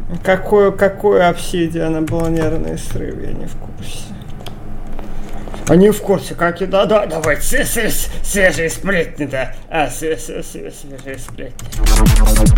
Какой обсидиана был нервный срыв, я не в курсе. Они в курсе, как и... Да, давай, свежие сплетни, да. Свежие сплетни.